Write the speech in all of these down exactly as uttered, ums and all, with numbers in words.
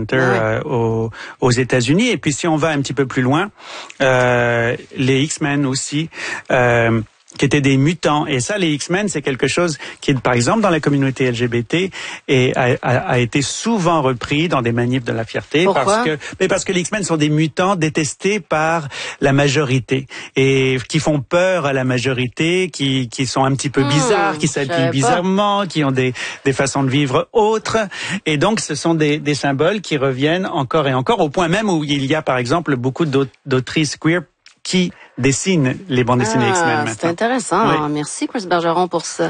Center ouais. euh, aux, aux États-Unis. Et puis si on va un petit peu plus loin, euh, les X-Men aussi. Euh, qui étaient des mutants. Et ça, les X-Men, c'est quelque chose qui, par exemple, dans la communauté L G B T, et a, a, a été souvent repris dans des manifs de la fierté. Pourquoi? Parce que, mais parce que les X-Men sont des mutants détestés par la majorité et qui font peur à la majorité, qui, qui sont un petit peu bizarres, mmh, qui s'habillent bizarrement, qui ont des, des façons de vivre autres. Et donc, ce sont des, des symboles qui reviennent encore et encore, au point même où il y a, par exemple, beaucoup d'autrices queer qui dessine les bandes dessinées ah, X-Men maintenant. C'est intéressant. Oui. Merci, Chris Bergeron, pour ça.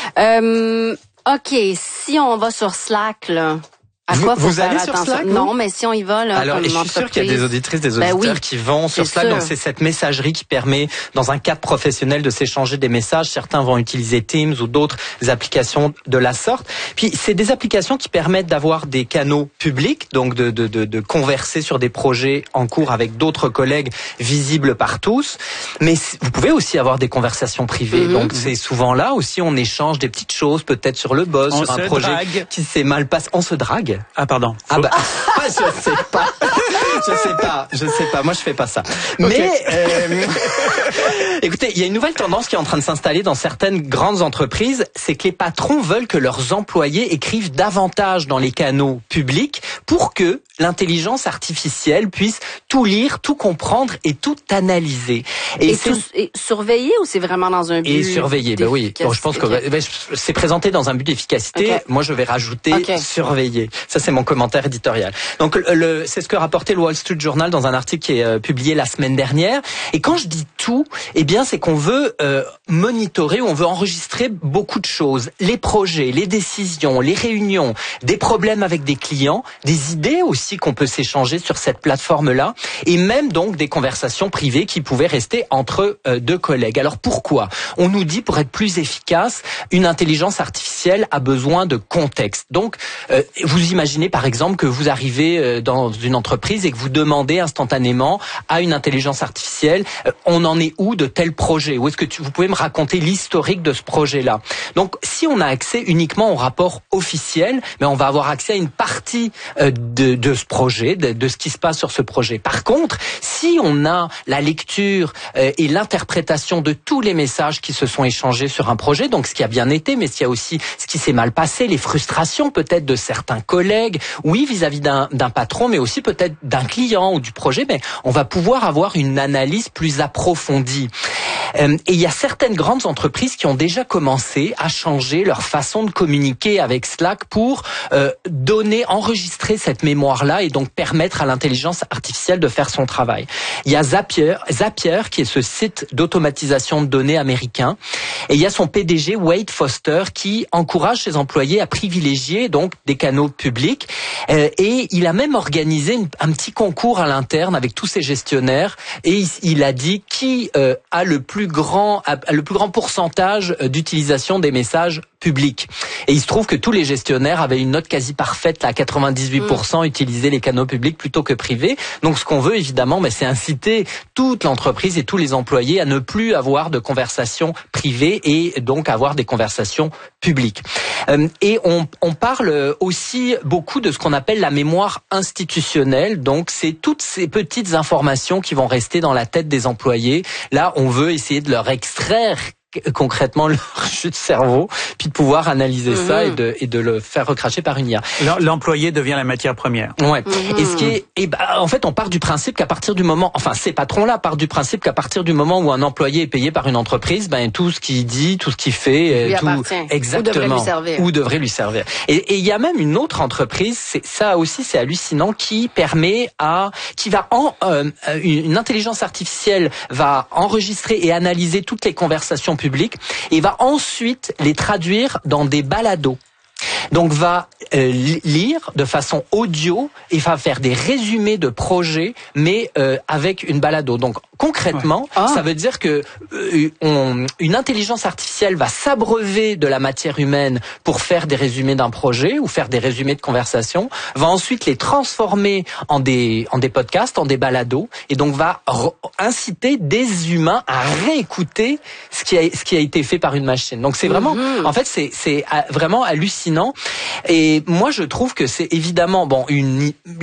Euh, OK, si on va sur Slack, là... À quoi vous faut vous faire allez attention? sur Slack? Non, mais si on y va, là, alors, comme et je suis sûr qu'il y a des auditrices, des auditeurs ben oui, qui vont sur Slack. Sûr. Donc, c'est cette messagerie qui permet, dans un cadre professionnel, de s'échanger des messages. Certains vont utiliser Teams ou d'autres applications de la sorte. Puis, c'est des applications qui permettent d'avoir des canaux publics, donc de, de, de, de converser sur des projets en cours avec d'autres collègues visibles par tous. Mais vous pouvez aussi avoir des conversations privées. Mm-hmm. Donc, c'est souvent là aussi, on échange des petites choses, peut-être sur le boss, on sur un projet drague. Qui s'est mal passé. On se drague. Ah, pardon. Ah bah, je sais pas. Je sais pas, je sais pas. Moi, je fais pas ça. Okay. Mais, euh, écoutez, il y a une nouvelle tendance qui est en train de s'installer dans certaines grandes entreprises, c'est que les patrons veulent que leurs employés écrivent davantage dans les canaux publics pour que l'intelligence artificielle puisse tout lire, tout comprendre et tout analyser. Et, et, tout, et surveiller ou c'est vraiment dans un but Et surveiller, ben oui. Donc, je pense que ben, c'est présenté dans un but d'efficacité. Okay. Moi, je vais rajouter okay. surveiller. Ça, c'est mon commentaire éditorial. Donc, le, c'est ce que rapportait le Wall Street Journal dans un article qui est euh, publié la semaine dernière. Et quand je dis tout, eh bien, c'est qu'on veut euh, monitorer, on veut enregistrer beaucoup de choses. Les projets, les décisions, les réunions, des problèmes avec des clients, des idées aussi qu'on peut s'échanger sur cette plateforme-là, et même donc des conversations privées qui pouvaient rester entre euh, deux collègues. Alors pourquoi? On nous dit, pour être plus efficace, une intelligence artificielle a besoin de contexte. Donc, euh, vous imaginez par exemple que vous arrivez euh, dans une entreprise et que vous demandez instantanément à une intelligence artificielle, euh, on en est où de tel projet? Ou est-ce que tu, vous pouvez me raconter l'historique de ce projet-là? Donc, si on a accès uniquement au rapport officiel, mais on va avoir accès à une partie euh, de, de ce projet, de, de ce qui se passe sur ce projet. Par contre, si on a la lecture euh, et l'interprétation de tous les messages qui se sont échangés sur un projet, donc ce qui a bien été, mais s'il y a aussi ce qui s'est mal passé, les frustrations peut-être de certains collègues, oui, vis-à-vis d'un, d'un patron, mais aussi peut-être d'un client ou du projet, mais on va pouvoir avoir une analyse plus approfondie. Euh, et il y a certaines grandes entreprises qui ont déjà commencé à changer leur façon de communiquer avec Slack pour euh, donner, enregistrer cette mémoire-là et donc permettre à l'intelligence artificielle de faire son travail. Il y a Zapier, Zapier qui est ce site d'automatisation de données américain, et il y a son P D G Wade Foster qui encourage ses employés à privilégier donc des canaux publics, euh, et il a même organisé une, un petit concours à l'interne avec tous ses gestionnaires, et il, il a dit qui euh, a le plus grand a, a le plus grand pourcentage d'utilisation des messages publics. Et il se trouve que tous les gestionnaires avaient une note quasi parfaite, à quatre-vingt-dix-huit pour cent mmh. utiliser les canaux publics plutôt que privés. Donc ce qu'on veut évidemment, mais c'est inciter toute l'entreprise et tous les employés à ne plus avoir de conversations privées et donc avoir des conversations publiques. Euh, et on, on parle aussi beaucoup de ce qu'on appelle la mémoire institutionnelle. Donc c'est toutes ces petites informations qui vont rester dans la tête des employés. Là, on veut essayer de leur extraire concrètement leur chute de cerveau, puis de pouvoir analyser mmh. ça et de, et de le faire recracher par une I A. L'employé devient la matière première. Ouais. Mmh. Et ce qui est, et bah, en fait, on part du principe qu'à partir du moment, enfin, ces patrons-là partent du principe qu'à partir du moment où un employé est payé par une entreprise, ben tout ce qu'il dit, tout ce qu'il fait, lui tout appartient. Exactement, ou devrait lui servir. Ou devrait lui servir. Et il y a même une autre entreprise, c'est, ça aussi, c'est hallucinant, qui permet à, qui va en, euh, une intelligence artificielle va enregistrer et analyser toutes les conversations publiques et va ensuite les traduire dans des balados. Donc va euh, lire de façon audio et va faire des résumés de projets, mais euh, avec une balado. Donc concrètement, ouais. ah. ça veut dire que euh, on, une intelligence artificielle va s'abreuver de la matière humaine pour faire des résumés d'un projet ou faire des résumés de conversation, va ensuite les transformer en des en des podcasts, en des balados, et donc va re- inciter des humains à réécouter ce qui a ce qui a été fait par une machine. Donc c'est vraiment, mm-hmm. en fait, c'est c'est vraiment hallucinant. Et moi, je trouve que c'est évidemment bon une